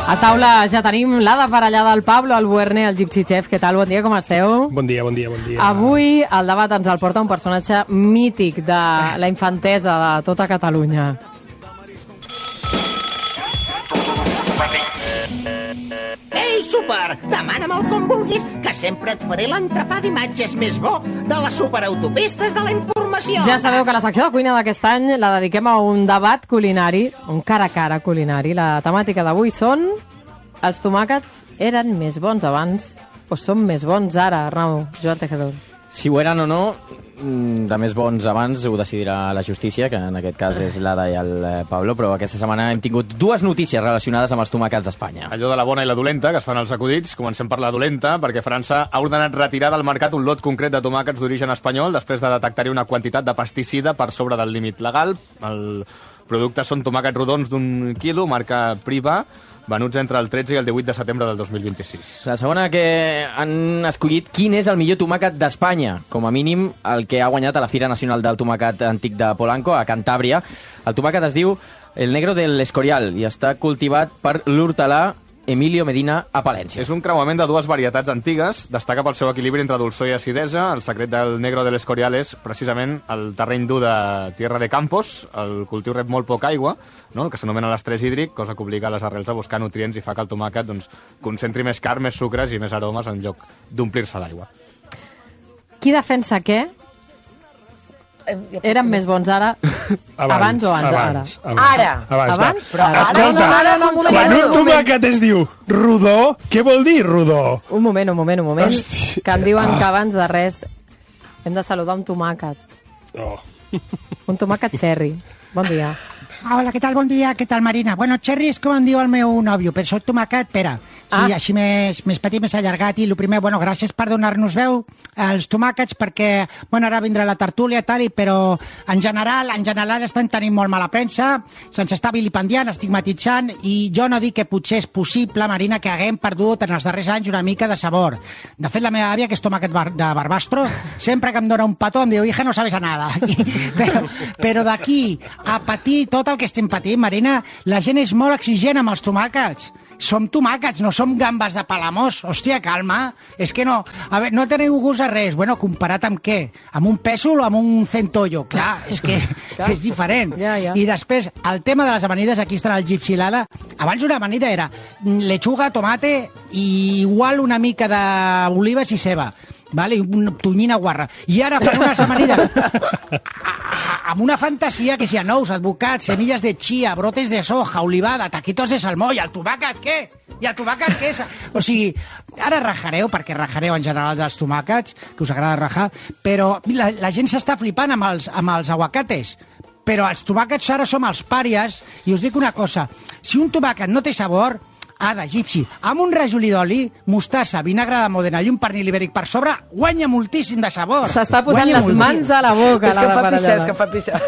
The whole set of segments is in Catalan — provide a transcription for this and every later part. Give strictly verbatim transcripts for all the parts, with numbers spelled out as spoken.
A taula ja tenim l'Ada Parellada, el Pablo, el Buerne, el Gypsy Chef. Què tal? Bon dia, com esteu? Bon dia, bon dia, bon dia. Avui el debat ens el porta un personatge mític de la infantesa de tota Catalunya. Ei, súper! Demana'm com vulguis, que sempre et faré l'entrepà d'imatges més bo de les superautopistes de la informació. Ja sabeu que la secció de cuina d'aquest any la dediquem a un debat culinari, un cara a cara culinari. La temàtica d'avui són: els tomàquets eren més bons abans o són més bons ara, Arnau, Joan Tejedor? Si ho eren o no, de més bons abans ho decidirà la justícia, que en aquest cas és l'Ada i el Pablo, però aquesta setmana hem tingut dues notícies relacionades amb els tomàquets d'Espanya. Allò de la bona i la dolenta, que es fan els acudits. Comencem per la dolenta, perquè França ha ordenat retirar del mercat un lot concret de tomàquets d'origen espanyol després de detectar-hi una quantitat de pesticida per sobre del límit legal. El producte són tomàquets rodons d'un quilo, marca Priva, venuts entre el tretze i el divuit de setembre del dos mil vint-i-sis. La segona, que han escollit quin és el millor tomàquet d'Espanya, com a mínim el que ha guanyat a la Fira Nacional del Tomàquet Antic de Polanco, a Cantàbria. El tomàquet es diu el Negro del Escorial i està cultivat per l'hortelà Emilio Medina a Palència. És un creuament de dues varietats antigues, destaca pel seu equilibri entre dolçor i acidesa. El secret del Negro del Escorial és precisament el terreny dur de Tierra de Campos. El cultiu rep molt poca aigua, no? El que s'anomena l'estrès hídric, cosa que obliga les arrels a buscar nutrients i fa que el tomàquet doncs, concentri més carn, més sucres i més aromes en lloc d'omplir-se d'aigua. Qui defensa què? Eren més bons ara? Abans, abans o abans? Abans, ara? abans, Ara? abans, abans? Però Ara? escolta, Ara, no, no, no, quan no, un tomàquet es diu rodó, què vol dir rodó? Un moment, un moment, un moment, Hòstia. que em diuen que abans de res hem de saludar un tomàquet. Oh. Un tomàquet cherry. Bon dia. Hola, què tal? Bon dia, què tal, Marina? Bueno, cherry és com em diu el meu nòvio, però soc tomàquet, Pere. Sí, Ah. així més, més petit, més allargat. I el primer, bueno, gràcies per donar-nos veu als tomàquets, perquè, bueno, ara vindrà la tertúlia i tal, i, però en general, en general estan tenint molt mala premsa, se'ns està vilipendiant, estigmatitzant, i jo no dic que potser és possible, Marina, que haguem perdut en els darrers anys una mica de sabor. De fet, la meva àvia, que és tomàquet bar de Barbastro, sempre que em dona un petó em diu, hija, no sabes a nada. I, però però d'aquí a patir tot el que estem patint, Marina, la gent és molt exigent amb els tomàquets. Som tomàquets, no som gambes de Palamós. Hòstia, calma. És que no... A veure, no teniu gust a res. Bueno, comparat amb què? Amb un pèsol o amb un centollo? Clar, és que és diferent. Ja, ja. I després, el tema de les amanides, aquí estarà el Gypsy Lada. Abans una amanida era lechuga, tomate i igual una mica d'olives i ceba. Vale? Una tonyina guarra. I ara fan unes amanides amb una fantasia que si ha nous, advocats, semilles de chia, brotes de soja, olivada, taquitos de salmó, i el tomàquet què? I el tomàquet què és? O sigui, ara rajareu, perquè rajareu en general dels tomàquets, que us agrada rajar, però la, la gent s'està flipant amb els, amb els aguacates. Però els tomàquets ara som els pàries, i us dic una cosa, si un tomàquet no té sabor, Ada, Gypsy, amb un rajolí d'oli, mostassa, vinagre de Modena i un pernil ibèric per sobre, guanya moltíssim de sabor. S'està posant Guanya les moltíssim. mans a la boca. És que em la fa pixar, Parellada. és que em fa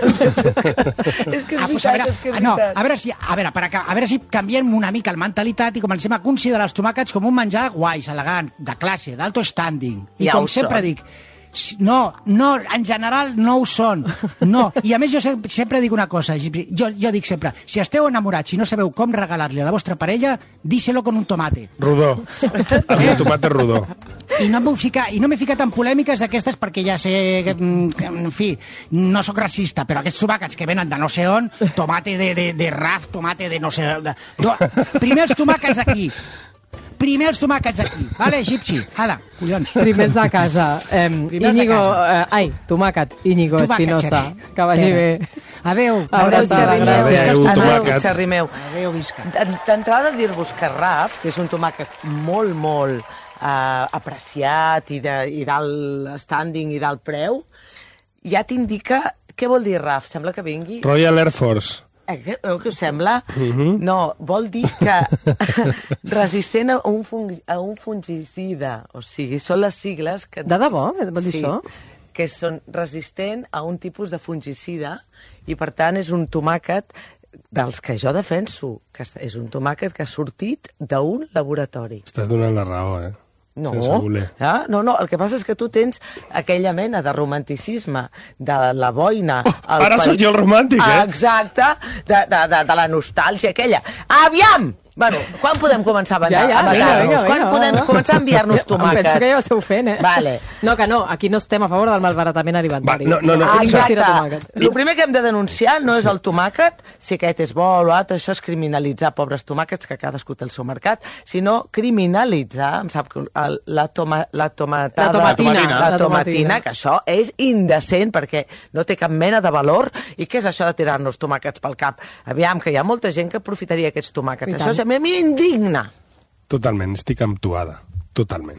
pixar. És que és Ah, pues veritat, a veure, és que és no, veritat. a veure si, a veure, per a, a veure si canviem una mica el mentalitat i comencem a considerar els tomàquets com un menjar guais, elegant, de classe, d'alto standing. I Ja com ho sempre són. dic, si- no, no, en general no ho són. No. I a més jo sempre, sempre dic una cosa, Gypsy. jo, jo dic sempre, si esteu enamorats i no sabeu com regalar-li a la vostra parella, díselo con un tomate. Rodó. El meu tomàquet rodó. I no m'ho ficar, i no m'he ficat en polèmiques d'aquestes perquè ja sé que, mm, que, en fi, no sóc racista, però aquests tomàquets que venen de no sé on, tomate de, de, de Raf, tomate de no sé... De, no, primer els tomàquets d'aquí. Primer els tomàquets aquí, vale, Gypsy? Ada, collons. Primers de casa. Eh, Primers de Íñigo, casa. eh, ai, tomàquet, Íñigo Tomàquet, Espinosa. Xerri. Que vagi Pere. bé. Adéu. Abraçada, Xerri meu, gràcies. Adéu, Adéu, tomàquet. Xerri meu. Adéu, visca. D'entrada dir-vos que Raf, que és un tomàquet molt, molt eh, apreciat i, de, i d'alt standing i d'alt preu, ja t'indica... Què vol dir Raf? Sembla que vingui... Royal Air Force. Eh, què, eh, què us sembla? Mhm. No, vol dir que resistent a un, fungi, a un fungicida. O sigui, són les sigles que... De debò? Vol dir sí, això? que són resistent a un tipus de fungicida i, per tant, és un tomàquet dels que jo defenso, que és un tomàquet que ha sortit d'un laboratori. Estàs donant la raó, eh? No, Sense voler. ah, no, no, el que passa és que tu tens aquella mena de romanticisme de la boina... Ara sóc jo el romàntic, eh? Exacte, de, de, de, de la nostàlgia aquella. Aviam! Bueno, quan podem començar a matar- Ja, ja, a vinga, matar-nos? vinga, Quan vinga, podem va, va. començar a enviar-nos tomàquets? Penso que ja ho esteu fent, eh? Vale. No, que no, aquí no estem a favor del malbaratament alimentari. Va, no, no, no, Ah, Ningú exacte. tira tomàquet. El primer que hem de denunciar no és el tomàquet, si aquest és bo o l'altre, això és criminalitzar pobres tomàquets, que cadascú té el seu mercat, sinó criminalitzar, em sap que el- la, toma, la tomatada... La tomatina. La La tomatina, tomatina. que això és indecent perquè no té cap mena de valor. I què és això de tirar-nos tomàquets pel cap? Aviam, que hi ha molta gent que aprofitaria aquests tomàquets. I Això tant. és, a mi m'indigna. Totalment, estic amb tu, Ada. Totalment.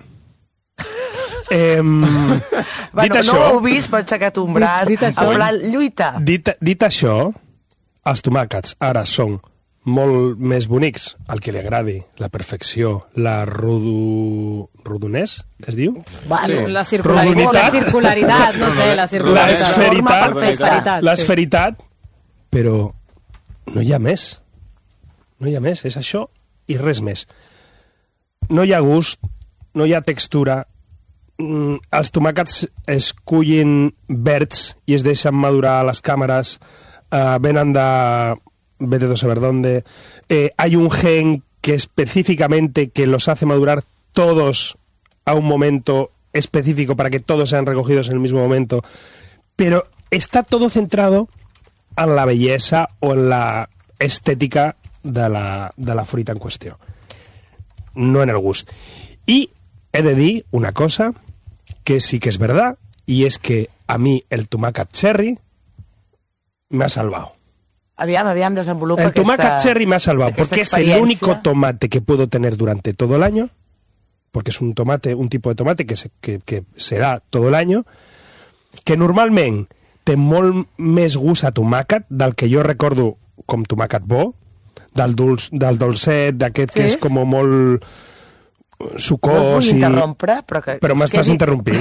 Eh, Bueno, dit no això, ho heu vist, però he aixecat un braç. Dit- dit això- En plan, lluita. dit, dit això, els tomàquets ara són molt més bonics, al que li agradi, la perfecció, la rodo... rodonès, es diu? Vale. La circularitat, la Rodonitat. circularitat, no sé, la circularitat. L'esferitat. Forma perfecta. L'esferitat, però no hi ha més. No hi ha més, és això i res més. No hi ha gust, no hi ha textura, mm, els tomàquets es cullin verds i es deixen madurar a les càmeres, eh, venen de vete a saber dónde, eh, hay un gen que específicamente que los hace madurar todos a un momento específico para que todos sean recogidos en el mismo momento, pero está todo centrado en la bellesa o en la estética de la, de la fruita en qüestió, no en el gust. Y he de dir una cosa que sí que es verdad, y es que a mí el tomàquet cherry me ha salvado. Aviam, aviam, desenvolupa El aquesta... tomàquet cherry me ha salvado, aquesta porque es el experiència. único tomate que puedo tener durante todo el año, porque es un tomate, un tipo de tomate que se, que, que se da todo el año, que normalment té molt més gust a tomàquet del que jo recordo com tomàquet bo, del, dulç, del dolcet, d'aquest Sí? que és com molt No et sucós vull i... interrompre, però que... Però m'estàs quedi- interrompint.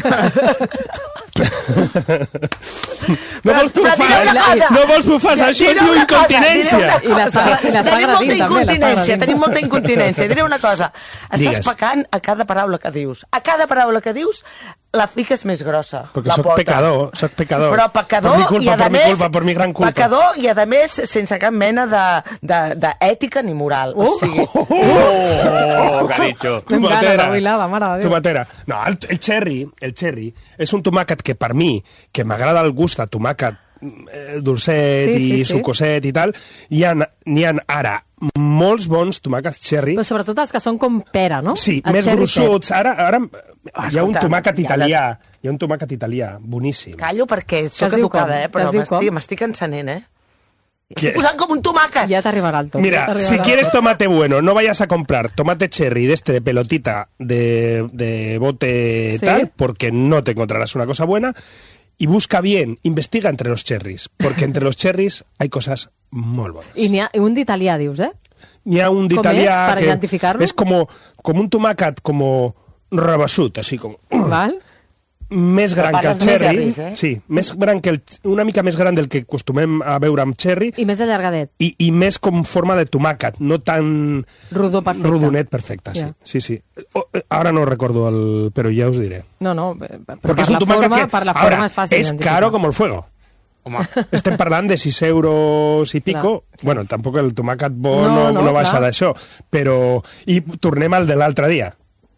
No Però- vols però diré bufar, una cosa. no vols bufar, això es Diré diu una cosa, incontinència. diré una I l'està- cosa. i l'està Tenim agredint, molta també, l'està incontinència, agredint. tenim molta incontinència. Diré una cosa, estàs Digues. pecant a cada paraula que dius. A cada paraula que dius, la fiques més grossa. Perquè la soc pota. pecador, soc pecador. Però pecador Per mi culpa, i a per mi més... culpa, per mi gran culpa. Pecador i a més sense cap mena de- de- d'ètica ni moral. Uh! O sigui, Oh, que ha dicho. Amb ganes, avui l'Ada, mare de Déu. Tomatera. No, el, el cherry, el cherry és un tomàquet que per mi, que m'agrada el gust de tomàquet eh, dolcet Sí, i sí, sí. sucoset i tal, hi ha, n'hi ha ara molts bons tomàquets cherry. Però sobretot els que són com pera, no? Sí, El més cherry grossuts. Ara, ara Ah, hi ha un escolta, tomàquet ja de- italià. Hi ha un tomàquet italià, boníssim. callo perquè sóc es diu educada, com? eh? Que Però es diu m'estic com? m'estic encenent, eh? Què? Estic posant com un tomàquet. Ja t'arribarà el tot. ja Mira, t'arribarà si el quieres tot. tomate bueno, no vayas a comprar tomate cherry de este de pelotita de, de bote ¿Sí? tal, porque no te encontrarás una cosa buena. Y busca bien, investiga entre los cherries, porque entre los cherries hay cosas muy buenas. I n'hi ha un d'italià, dius, eh? N'hi ha un Com d'italià és, per que identificar-lo? és com, com un tomàquet com rabassut, així com... Val? Més gran que el parles més cherry. cherries, eh? Sí, més gran que el, una mica més gran del que acostumem a veure amb cherry I més allargadet. i, i més com forma de tomàquet, no tan... Rodó perfecte. Rodonet perfecte, sí. Ja. Sí, sí. O, eh, ara no recordo el... però ja us diré. No, no, per, per, Perquè per és un la tomàquet forma, que... per la Ahora, forma és fàcil és identificar. caro como el fuego. Home, Estem parlant de sis euros i pico. Clar, Bueno, tampoc el tomàquet bo No, no, no, no, baixa clar. d'això. Però... I tornem al de l'altre dia.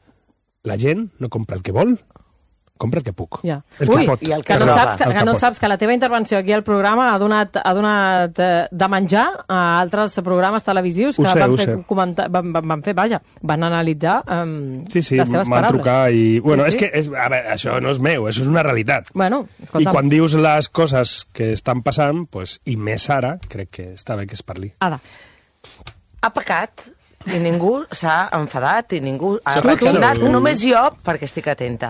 La gent no compra el que vol, compra el que puc. Ja. El Ui, que pot. i el que no, roba. saps que, El que no pot. saps que la teva intervenció aquí al programa ha donat, ha donat eh, de menjar a altres programes televisius que Ho sé, van, ho fer sé. comentar, van, van, van fer, vaja, van analitzar um, Sí, sí, les teves m'han paraules. trucat i... Bueno, Sí, és sí. que, és, a veure, això no és meu, això és una realitat. Bueno, I escolta'm, quan dius les coses que estan passant, pues, i més ara, crec que està bé que es parli. Ada, Ha pecat i ningú s'ha enfadat i ningú ha S'ha reaccionat, pecat. només jo, perquè estic atenta.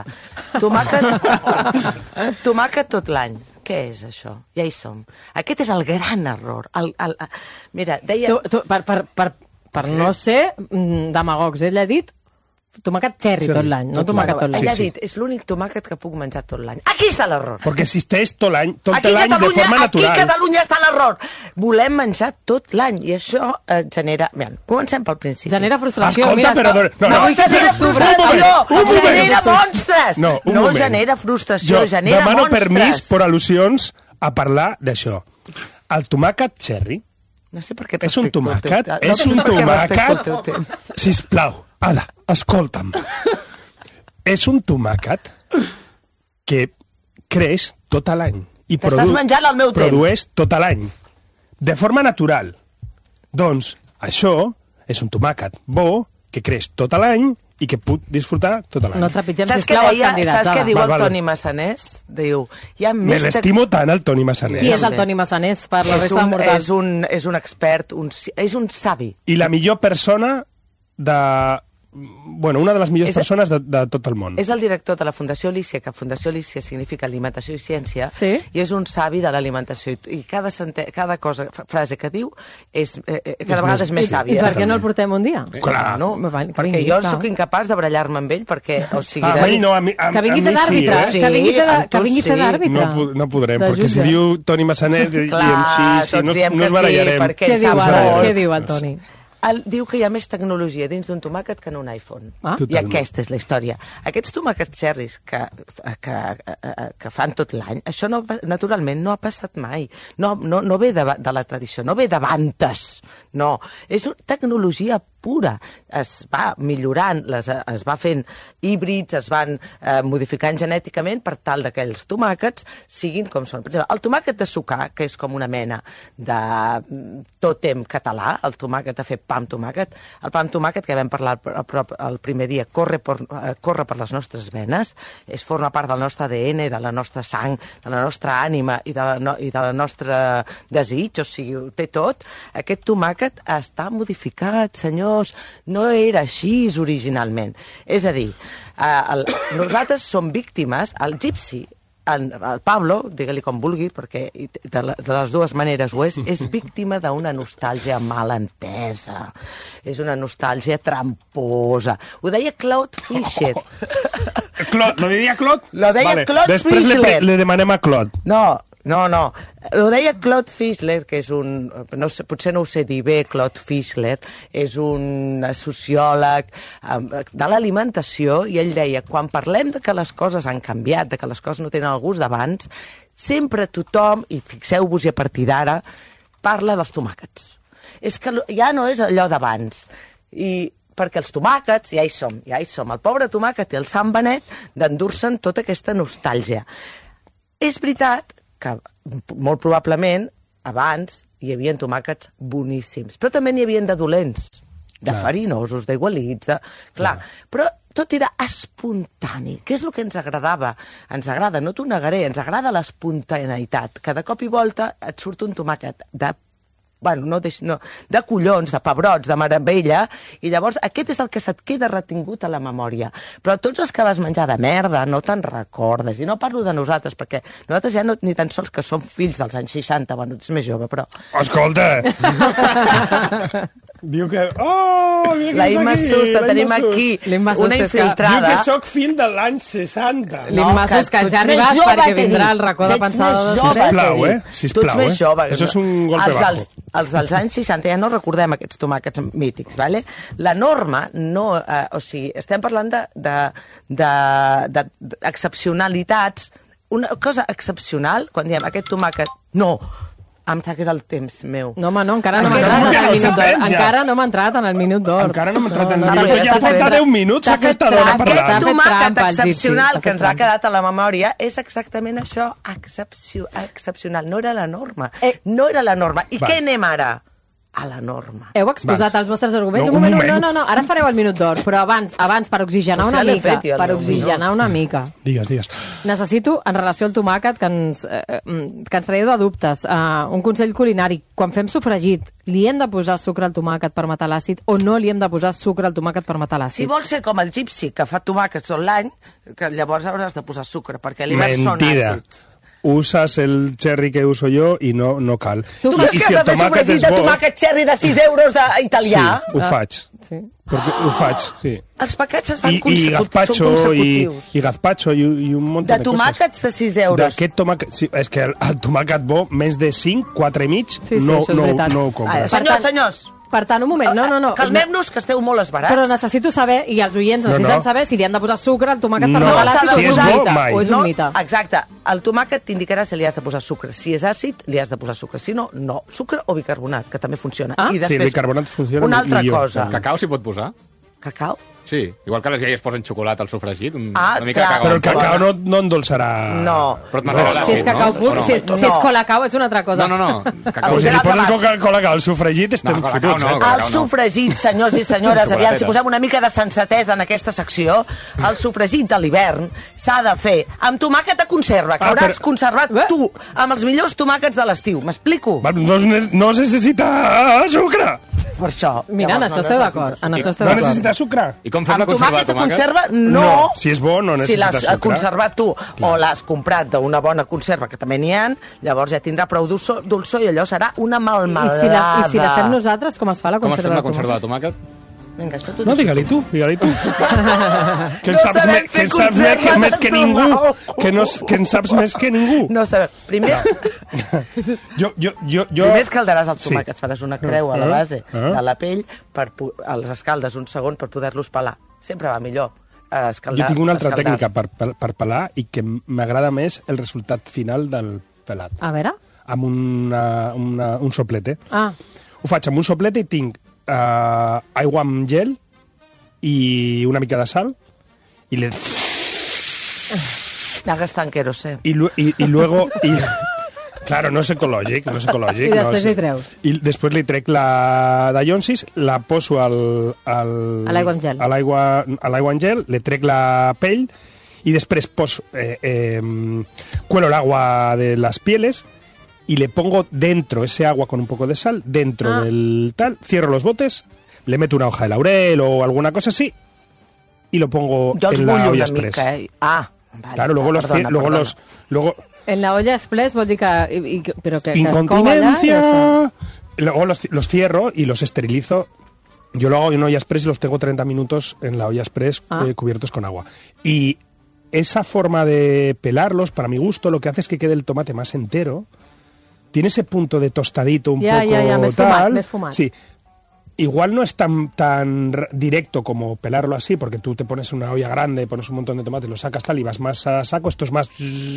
Tomàquet, tomàquet tot l'any. Què és això? Ja hi som. Aquest és el gran error. El, el, el... Mira, deia... tu, tu, per, per, per, per no ser mm, demagogs, ell ha dit tomàquet cherry Cherry, tot l'any, no tot tomàquet l'any. tot l'any. Ell ha Sí, sí. dit, és l'únic tomàquet que puc menjar tot l'any. Aquí està l'error. Perquè existeix tot l'any, tot Aquí a l'any de Catalunya, forma aquí a natural. Catalunya està l'error. Volem menjar tot l'any i això eh, genera... Bé, comencem pel principi. Genera frustració. Escolta, Mira, però... està- No, no, avui No genera d'octubre. frustració, Un moment. genera monstres. No, un no moment. genera frustració, Jo genera demano monstres. permís per al·lusions a parlar d'això. El tomàquet cherry No sé per què És un respecto el teu- tomàquet? no És sé un per què respecto el tomàquet? teu temps. Sisplau, Ada, escolta'm. És un tomàquet que creix tot l'any. I T'estàs menjant el meu temps. Produeix tot l'any. De forma natural. Doncs això és un tomàquet bo que creix tot l'any i que puc disfrutar tot l'any. No trepitgem, Saps què sisplau, els deia? candidats. Saps què Ada. diu Va, el vale. Toni Massanés? Diu, hi ha Me més... tec- l'estimo tant, el Toni Massanés. Qui és el Toni Massanés per la és resta de un, mortals? és, un, és un expert, un, és un savi. I la millor persona de... Bueno, una de les millors És- persones de, de tot el món. És el director de la Fundació Lícia, que Fundació Lícia significa alimentació i ciència, Sí. i és un savi de l'alimentació. I, i cada, sente, cada cosa, frase que diu, és, eh, eh, cada És vegada més- és més I sàvia. per què no el portem un dia? Clar. No, Va, que perquè vingui, jo clar. sóc incapaç de barallar-me amb ell, perquè, o sigui... Ah, de- a mi no, a mi, a, Que vingui a a fer mi sí, d'àrbitre, eh? Sí, que vingui a fer de- amb tu que vingui a fer sí. d'àrbitre. No, pu- no podrem, De perquè si jutge. diu Toni Massanés, di- Clar, diem sí, sí, tots no, diem no que es barallarem. sí, perquè Què ell diu, sap ara? molt. Què diu el Toni? El, diu que hi ha més tecnologia dins d'un tomàquet que en un iPhone. Ah. I Totalment. aquesta és la història. Aquests tomàquets cherries que, que, que fan tot l'any, això no, naturalment no ha passat mai. No, no, no ve de, de la tradició, no ve de vantes. No, és tecnologia pura. Es va millorant, les, es va fent híbrids, es van eh, modificant genèticament per tal que els tomàquets siguin com són. Per exemple, el tomàquet de sucar, que és com una mena de mm, tòtem català, el tomàquet de fer pa amb tomàquet, el pa amb tomàquet que vam parlar a prop el primer dia, corre per, eh, corre per les nostres venes, és forma part del nostre A D N, de la nostra sang, de la nostra ànima i de la, no, i de la nostra desig, o sigui, ho té tot. Aquest tomàquet està modificat, senyors, no era així originalment. És a dir, eh, el, nosaltres som víctimes, el Gypsy, el, el Pablo, digue-li com vulgui, perquè de, la, de les dues maneres ho és, és víctima d'una nostàlgia mal entesa. És una nostàlgia tramposa. Ho deia Claude Fischer. Claude, lo diria Claude? Lo deia Claude Després le, Fischler. le demanem a Claude. No, no, no. Ho deia Claude Fischler, que és un... No sé, potser no ho sé dir bé, Claude Fischler, és un sociòleg eh, de l'alimentació, i ell deia, quan parlem de que les coses han canviat, de que les coses no tenen el gust d'abans, sempre tothom, i fixeu-vos-hi a partir d'ara, parla dels tomàquets. És que ja no és allò d'abans. I perquè els tomàquets, ja hi som, ja hi som. El pobre tomàquet té el Sant Benet d'endur-se'n tota aquesta nostàlgia. És veritat que molt probablement abans hi havia tomàquets boníssims, però també n'hi havia de dolents, de Clar. farinosos, d'aigualits, de... Clar, però tot era espontani, que és el que ens agradava. Ens agrada, no t'ho negaré, ens agrada l'espontaneïtat, que de cop i volta et surt un tomàquet de bueno, no de, no, de collons, de pebrots, de meravella, i llavors aquest és el que se't queda retingut a la memòria. Però tots els que vas menjar de merda no te'n recordes, i no parlo de nosaltres, perquè nosaltres ja no, ni tan sols que som fills dels anys seixanta, bueno, ets més jove, però... Escolta! Diu que... Oh, mira que La és Imma aquí, Sus, la la tenim Imma Sus. aquí, L'Imma Sus, una que és que- Diu infiltrada. que sóc fill de l'any seixanta. L'Imma Sus, que tu ja ha ets més arribat jove, perquè t'he vindrà dit. al racó de Ets pensada més de jove, Sisplau, t'he dit. eh? Sisplau, Tu ets més eh? jove. Això és un golpe els bajo. Dels, els dels anys seixanta ja no recordem aquests tomàquets mítics, ¿vale? La norma no... Eh, o sigui, estem parlant de, de, de, de, de excepcionalitats. Una cosa excepcional, quan diem aquest tomàquet... No! Em sap que era el temps meu. No, home, no, encara no m'ha Encara entrat en no el s'ha minut d'or. fet, ja. Encara no m'ha entrat en el minut d'or. Encara no m'ha entrat en el No, minut no, d'or. no, Ja t'ha porta fet deu minuts t'ha fet aquesta dona trampa, parlant. t'ha Aquest fet tomàquet trampa, el Gypsy, excepcional t'ha que fet ens ha trampa. quedat a la memòria és exactament això, excepcio, excepcional. No era la norma. Eh. No era la norma. I Va. què anem ara? A la norma. Heu exposat Vale. els vostres arguments? No, un un moment, moment. no, no, no, ara fareu el minut d'or, però abans, abans per oxigenar O sigui, una l'he mica, fet jo, el per meu oxigenar una mica. Digues, digues. Necessito, en relació al tomàquet, que ens, eh, que ens traieu de dubtes, eh, un consell culinari. Quan fem sofregit, li hem de posar sucre al tomàquet per matar l'àcid o no li hem de posar sucre al tomàquet per matar l'àcid? Si vols ser com el Gypsy, que fa tomàquets tot l'any, que llavors hauràs de posar sucre, perquè a l'hivern són Mentida. àcids. Usas el cherry que uso yo i no, no cal. Tu I, creus i que si has el de fer tomàquet sofregit és de bo... tomàquet cherry de sis euros d'italià? Sí, ho faig. Sí. Perquè ho faig, sí. Els paquets es fan I, i consecut- gazpacho, són i, consecutius. i gazpacho, i, i un munt De de coses. tomàquets de sis euros. D'aquest tomàquet... Sí, és que el, el tomàquet bo, més de cinc, quatre i mig, Sí, sí, no, això és no, veritat. no ho Ara, compres. Per senyors, tant- senyors, Per tant, un moment, no, no, no. Calmem-nos, que esteu molt esbarats. Però necessito saber, i els oients necessiten No, no. saber si li han de posar sucre al tomàquet per No, no pelar, si o és és un bo, mite. mai. O és un mite. Exacte. El tomàquet t'indicarà si li has de posar sucre. Si és àcid, li has de posar sucre. Si no, no. Sucre o bicarbonat, que també funciona. Ah? I Sí, bicarbonat funciona Una altra millor. cosa. Cacau s'hi pot posar? Cacau? Sí, igual que les iaies posen xocolata al sofregit, un, Ah, una mica clar. de cacau. Però el cacau no, no endolçarà... No. Però et manté Si és cacau no? pur, O no? si, és- si és No. colacau és una altra cosa. No, no, no. Cacau Pues si li Posaràs poses abans. Coca-Cola al sofregit estem No, Colacau fotuts, no, eh? Colacau. El sofregit, senyors i senyores, aviam, Xocolateta. si posem una mica de sensatesa en aquesta secció, el sofregit de l'hivern s'ha de fer amb tomàquet a conserva, que Ah, hauràs però- conservat Eh? tu, amb els millors tomàquets de l'estiu. M'explico? Va, No, es- no es necessita sucre! Per això. Mira, en Llavors, això no esteu necessites d'acord. En sucre. això esteu No d'acord. necessita sucre? I com fem Amb la conserva de tomàquets a tomàquet? conserva, no. No, si és bo, no Si necessita l'has sucre. conservat tu o l'has comprat d'una bona conserva, que també n'hi ha, llavors ja tindrà prou dolçor, dolçor i allò serà una I malmelada. si, la, I si la fem nosaltres, com es fa la Com es conserva fem la de conserva de tomàquet? tomàquet? Vinga, això t'ho No, deixo. digue-li tu, digue-li tu. que en No saps, sabem me, que fer en saps més, que, conserva més de que ningú. tomàquet. Que, no, que en saps més que ningú. No sabem. Primer, Jo, jo, jo, jo... primer escaldaràs els Sí. tomàquets, faràs una creu a la Ah, base ah. de la pell, per, pu- els escaldes un segon per poder-los pelar. Sempre va millor eh, Jo escaldar. tinc una altra escaldar. tècnica per, per, per pelar i que m'agrada més el resultat final del pelat. A veure? Amb una, una, un soplete. Ah, Ho faig amb un soplete i tinc uh, aigua amb gel i una mica de sal i le... Ja gastant querosè. y, lu- y, y luego y, claro, no és ecològic, no és ecològic. I no després és- li treus. I després li trec la dallonsis, la poso al, al, A l'aigua amb gel. A l'aigua a l'aigua amb gel, le trec la pell y después poso, eh, eh, cuelo el agua de las pieles y le pongo dentro ese agua con un poco de sal, dentro Ah. del tal, cierro los botes, le meto una hoja de laurel o alguna cosa así y lo pongo Jo els en la bullo olla una express. mica, eh? Ah, vale. Claro, luego los, perdona, cie- luego perdona. los luego en la olla express vol dir que... I, i, però que, que es cou allà i ja incontinencia. està. Luego los, los cierro y los esterilizo. Yo lo hago en olla express y los tengo treinta minutos en la olla express Ah. eh, cubiertos con agua. Y esa forma de pelarlos, para mi gusto, lo que hace es que quede el tomate más entero. Tiene ese punto de tostadito un Ya, poco ya, ya, més tal. fumat, més fumat. Sí. Igual no es tan, tan r- directo como pelarlo así, porque tú te pones una olla grande, pones un montón de tomate, lo sacas tal y vas más a saco. Esto es más...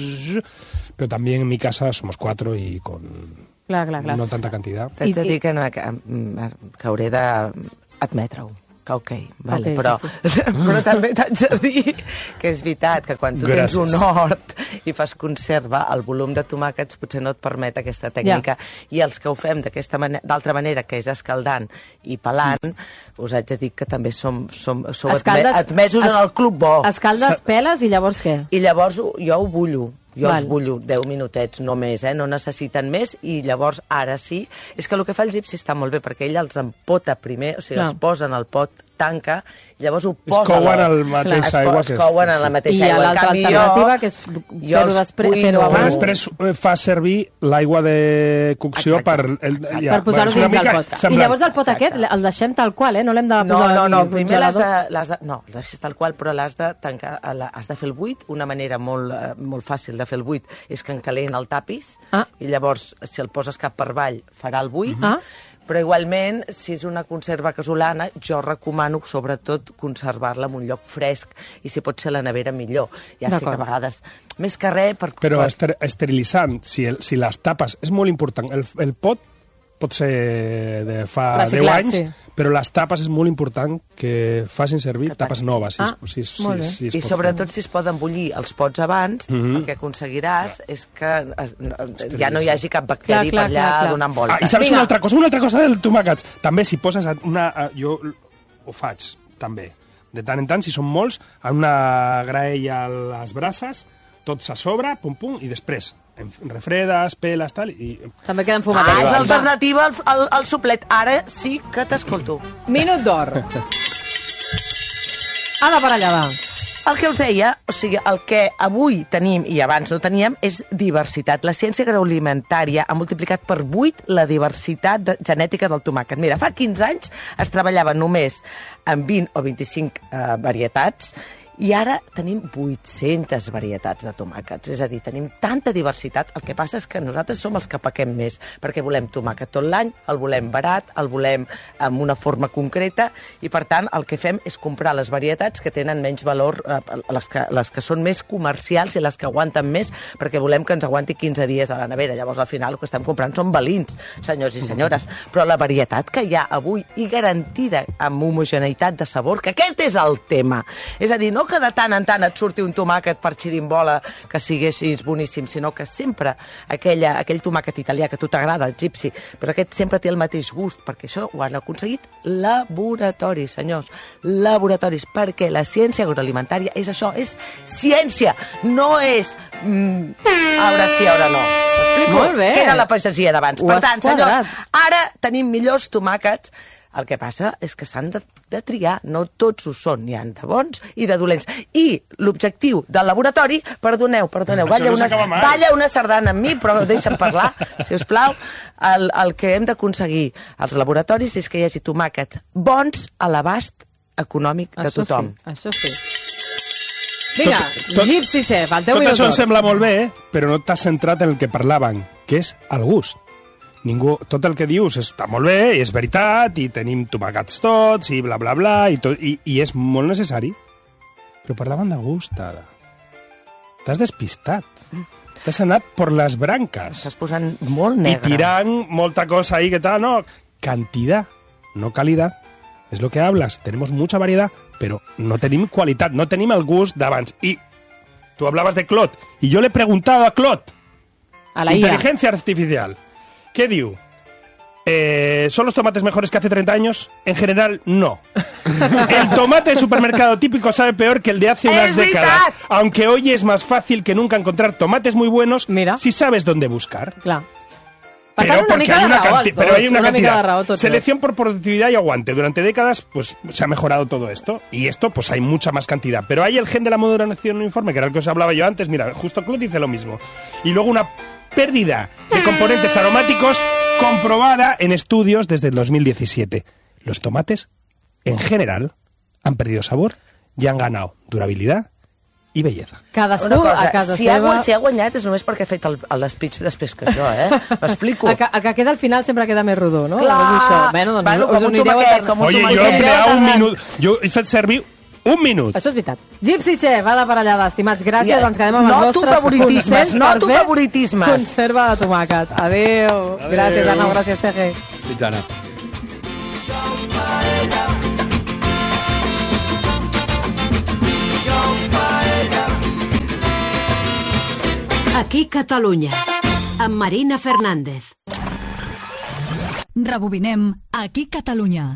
Pero también en mi casa somos cuatro y con Clar, clar, clar. no tanta cantidad. T'haig de I- dir que, no, que, mm, que hauré d'admetre-ho. Que ok, vale, Ok, però, sí, però també t'haig de dir que és veritat que quan tu tens Gràcies. un hort i fas conserva, el volum de tomàquets potser no et permet aquesta tècnica. I els que ho fem d'aquesta mane- d'altra manera, que és escaldant i pelant, us haig de dir que també som, som, sou adme admesos es- en el club bo. Escaldes, Sa- peles i llavors què? I llavors ho- jo ho bullo. Jo Val. els bullo deu minutets, no més, eh? No necessiten més, i llavors, ara sí... És que el que fa el gipsi està molt bé, perquè ell els empota primer, o sigui, Clar. els posa en el pot, tanca, i llavors ho Es posa... a couen la- al mateix Es aigua Es que és- couen en sí. la mateixa I aigua. En l'altra canvi, alternativa, jo- que és jo fer-ho els després, cuino- fer-ho Però abans. després eh, fa servir l'aigua de cocció Exacte. per... El, Per posar-ho és una dins del mica pot. I semblant. llavors el pot Exacte. aquest el deixem tal qual, eh? No l'hem de No, posar no, no, al primer l'has de, congelador. l'has de... No, el deixes tal qual, però l'has de tancar, la- has de fer el buit. Una manera molt, eh, molt fàcil de fer el buit és que encalent el tapis, Ah. i llavors, si el poses cap per avall, farà el buit. Ah. Però igualment, si és una conserva casolana, jo recomano sobretot conservar-la en un lloc fresc, i si pot ser a la nevera millor. Ja sé que a D'acord. vegades, més que res... Per, Però per, ester esterilitzant, si, el, si les tapes... És molt important. El, el pot pot ser de fa Reciclat, deu anys, sí. però les tapes és molt important que facin servir Que tapes taqui. noves. Si, Ah, es- si, si, molt bé. si es I pot sobretot si es poden bullir els pots abans, Mhm. el que aconseguiràs és que es, no, ja no hi hagi cap bacteri Clar, clar, per allà clar, clar. donant fer. voltes. Ah, I saps Vinga. una altra cosa? Una altra cosa del tomàquets. També si poses una... eh, Jo ho faig, també. De tant en tant, si són molts, en una graella a les braces, tots a sobre, pum, pum, i després en refredes, peles, tal, i... També queden Ah, fumatets. és alternativa al, al, al suplet. Ara sí que t'escolto. Minut d'or. Ada Parellada. El que us deia, o sigui, el que avui tenim i abans no teníem és diversitat. La ciència agroalimentària ha multiplicat per vuit la diversitat de, genètica del tomàquet. Mira, fa quinze anys es treballava només amb vint o vint-i-cinc eh, varietats, I ara tenim vuit-centes varietats de tomàquets, és a dir, tenim tanta diversitat. El que passa és que nosaltres som els que pequem més, perquè volem tomàquet tot l'any, el volem barat, el volem amb una forma concreta, i per tant el que fem és comprar les varietats que tenen menys valor, eh, les, que, les que són més comercials i les que aguanten més, perquè volem que ens aguanti quinze dies a la nevera. Llavors al final el que estem comprant són balins, senyors i senyores. Però la varietat que hi ha avui i garantida amb homogeneïtat de sabor, que aquest és el tema. És a dir, no que de tant en tant et surti un tomàquet per xirimbola que sigués boníssim, sinó que sempre aquella, aquell tomàquet italià que a tu t'agrada, el gypsy, però aquest sempre té el mateix gust, perquè això ho han aconseguit laboratoris, senyors, laboratoris, perquè la ciència agroalimentària és això, és ciència, no és mm, ara sí, ara no. M'explico? Molt bé. Que era la pagesia d'abans. Ho Per has tant, senyors, quadrat. ara tenim millors tomàquets. El que passa és que s'han de, de triar, no tots ho són, n'hi ha de bons i de dolents. I l'objectiu del laboratori, perdoneu, perdoneu, Això balla, no una, s'acaba mai. balla una sardana amb mi, però deixa'm parlar, si us plau. El, el que hem d'aconseguir als laboratoris és que hi hagi tomàquets bons a l'abast econòmic de Això tothom. sí, això sí. Vinga, tot- Gypsy Chef, el teu Tot això minut em sembla molt bé, eh? Però no t'has centrat en el que parlaven, que és el gust. Ningú, tot el que dius està molt bé, i és veritat, i tenim tomàquets tots, i bla, bla, bla, i, tot, i, i és molt necessari. Però parlaven de gust, ara. T'has despistat. T'has anat per les branques. Estàs posant molt I negre. tirant molta cosa ahí que tal, no. Cantidad, no calidad. Es lo que hablas. Tenemos mucha variedad, pero no tenim qualitat, no tenim el gust d'abans. I tú hablabas de Clot, y yo le he preguntado a Clot, A la I A. inteligencia artificial, ¿qué diu? Eh, ¿Son los tomates mejores que hace treinta años? En general, no. El tomate de supermercado típico sabe peor que el de hace ¡Es unas décadas. verdad! Aunque hoy es más fácil que nunca encontrar tomates muy buenos Mira. si sabes dónde buscar. Clar. Per Pero, tant, una porque mica hay de una, raó, canti- els pero dos, hay una, una mica cantidad. de raó, tots Selección por productividad y aguante. Durante décadas pues se ha mejorado todo esto. Y esto pues hay mucha más cantidad. Pero hay el gen de la moderación uniforme, que era el que os hablaba yo antes. Mira, justo Claude dice lo mismo. Y luego una pérdida de componentes aromáticos comprobada en estudios desde el dos mil diecisiete. Los tomates, en general, han perdido sabor y han ganado durabilidad y belleza. Cadascú Una cosa, a casa si ha, seva... gu- si ha guanyat és només perquè ha fet el, el speech després que jo, eh? M'explico. El que, el que queda al final sempre queda més rodó, no? Clar. És això. Bueno, doncs Bueno, us com un unireu a- tomàquet, com un Oye, tomàquet. yo he Us unireu empleado un tardant. minuto. Yo he fet servir un minut. Això és veritat. Gypsy Chef, va de parellada, estimats. Gràcies, Ja, ens quedem amb els no tu vostres favoritismes, consells no per tu fer favoritismes. conserva de tomàquet. Adéu. Gràcies, Arnau, gràcies, Peje. Mitjana. Aquí Catalunya, amb Marina Fernández. Rebobinem Aquí Catalunya.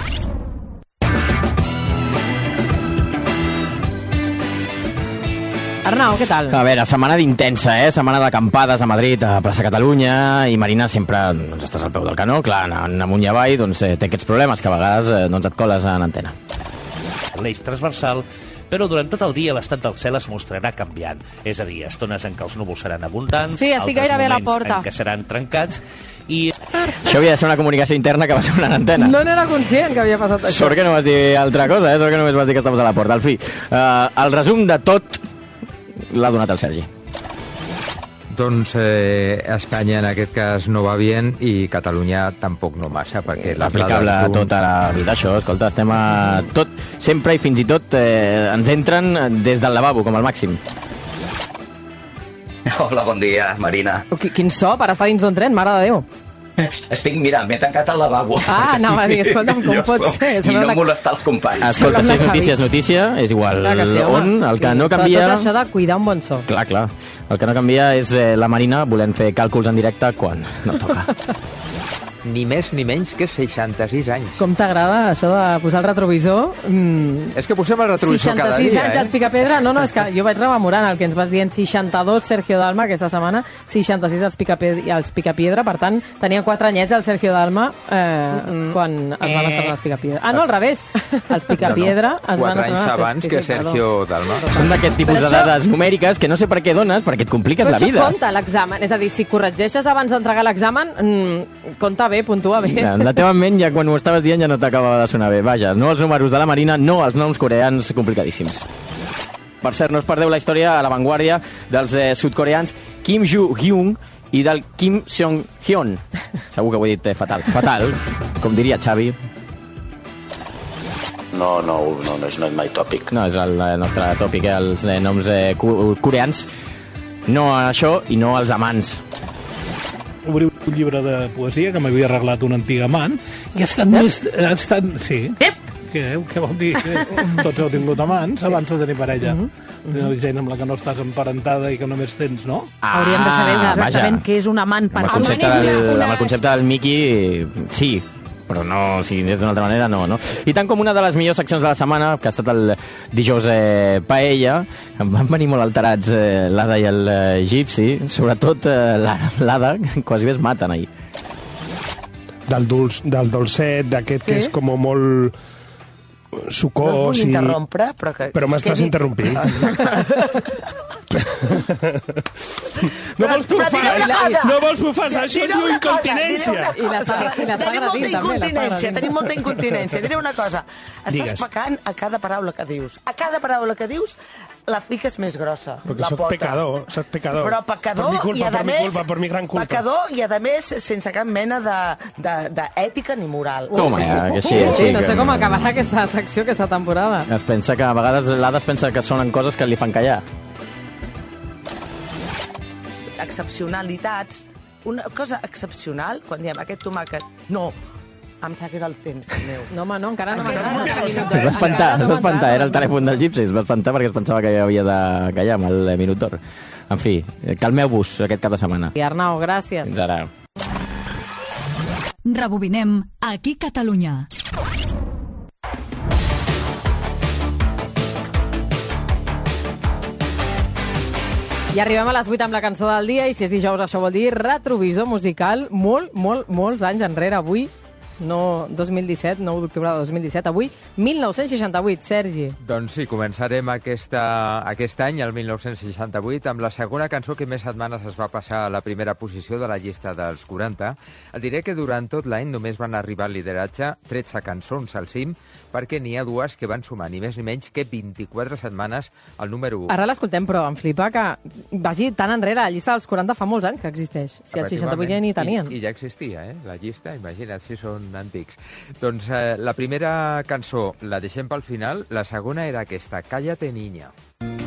Arnau, què tal? A veure, setmana d'intensa, eh? Setmana d'acampades a Madrid, a plaça Catalunya, i Marina sempre doncs, estàs al peu del canó, clar, anant amunt i avall doncs, eh, té aquests problemes que a vegades eh, doncs, et coles en antena. L'eix transversal, però durant tot el dia l'estat del cel es mostrarà canviant. És a dir, estones en què els núvols seran abundants, Sí, estic altres gairebé a la moments porta. en què seran trencats, i Això havia de ser una comunicació interna que va sonar en antena. No n'era conscient que havia passat això. Sort que no vas dir altra cosa, eh? Sort que només vas dir que estaves a la porta. Al fi, eh, el resum de tot l'ha donat el Sergi. Doncs eh, Espanya en aquest cas no va bien i Catalunya tampoc no massa, perquè les Aplicable a dades d'un- tota la vida, això. Escolta, estem a tot, sempre i fins i tot eh, ens entren des del lavabo, com al màxim. Hola, bon dia, Marina. Qui- Quin so per estar dins d'un tren, mare de Déu. Estic, mira, m'he tancat al lavabo. Ah, anava a dir, escolta'm, com Jo pot som- ser? I Sembla no una- molestar els companys. Escolta, Sembla si és una notícia, és notícia, és igual Clar que sí, home. on, el que no canvia... Sobretot això de cuidar un bon so. Clar, clar. El que no canvia és eh, la Marina volent fer càlculs en directe quan no toca. Ni més ni menys que seixanta-sis anys. Com t'agrada això de posar el retrovisor? Mm, És que posem el retrovisor cada seixanta-sis dia, anys eh? als Picapedra? No, no, és que jo vaig rememorant el que ens vas dir en seixanta-dos Sergio Dalma aquesta setmana, seixanta-sis als, Picapedra, als Picapiedra, per tant, tenia quatre anyets el Sergio Dalma eh, Mm-hmm. quan es van estrenar els Picapiedra. Ah, no, al revés. Els Picapiedra es van Quatre estrenar... anys abans sí, que sí, perdó. Sergio Dalma. Són d'aquest tipus Però de això- dades numèriques que no sé per què dones, perquè et compliques Però la això vida. compta l'examen, és a dir, si corregeixes abans d'entregar l'examen, mm, compta bé, puntua bé. La teva ment, ja quan ho estaves dient, ja no t'acabava de sonar bé. Vaja, no els números de la Marina, no els noms coreans complicadíssims. Per cert, no us perdeu la història a l'avantguàrdia dels eh, sudcoreans Kim Joo-hyun i del Kim Seong-hyun. Segur que ho he dit eh, fatal. Fatal, com diria Xavi. No, no, no, no és, no és mai tòpic. No, és el, el nostre tòpic, eh, els eh, noms eh, coreans. No a això i no als amants. Obrir un llibre de poesia que m'havia arreglat un antic amant i ha estat més... Ha estat, sí. Què, què vol dir? Tots heu tingut amants abans de tenir parella. Mm-hmm. Gent amb la que no estàs emparentada i que només tens, no? Ah, hauríem de saber exactament què és un amant per amb el concepte del, una... amb el concepte del Mickey, sí, però no, si és d'una altra manera, no, no. I tant com una de les millors seccions de la setmana, que ha estat el dijous eh, Paella, em van venir molt alterats eh, l'Ada i el eh, Gypsy, sobretot eh, l'Ada, quasi bé es maten ahir. Del, dulç, del dolcet, d'aquest sí? que és com molt sucós. No et vull i... interrompre, però que... Però m'estàs que... interrompint. No vols bufar, no vols bufar, això es diu incontinència. I la Sara, i la Sara tenim molta incontinència, tenim molta incontinència. Diré una cosa, estàs Digues. pecant a cada paraula que dius. A cada paraula que dius la fiques més grossa. Perquè la soc pota. pecador, soc pecador. Però pecador per mi culpa, i a per més, mi culpa, per mi gran culpa. Pecador i a més sense cap mena d'ètica ni moral. Toma, ja, que així, sí, així. No sé com acabarà aquesta secció, aquesta temporada. Es pensa que a vegades l'Ada es pensa que sonen coses que li fan callar. Excepcionalitats. Una cosa excepcional, quan diem aquest tomàquet, no, em sap que era el temps meu. No, home, no, encara no m'ha Es va espantar, es va espantar, era el telèfon del Gypsy, es va espantar perquè es pensava que havia de callar amb el Minutor. En fi, calmeu-vos aquest cap de setmana. I Arnau, gràcies. Fins ara. Rebobinem aquí Catalunya. I arribem a les vuit amb la cançó del dia i si és dijous això vol dir retrovisor musical molt, molt, molts anys enrere. Avui, no dos mil disset, nou d'octubre de dos mil disset, avui mil nou-cents seixanta-vuit, Sergi. Doncs sí, començarem aquesta, aquest any, el mil nou-cents seixanta-vuit, amb la segona cançó que més setmanes es va passar a la primera posició de la llista dels quaranta. Et diré que durant tot l'any només van arribar al lideratge tretze cançons al cim, perquè n'hi ha dues que van sumar ni més ni menys que vint-i-quatre setmanes al número u. Ara l'escoltem, però em flipa que vagi tan enrere. La llista dels quaranta fa molts anys que existeix. Si el seixanta-vuit ja ni tenien. I, I ja existia, eh, la llista, imagina't si són antics. Doncs eh, la primera cançó la deixem pel final, la segona era aquesta, Cállate, niña.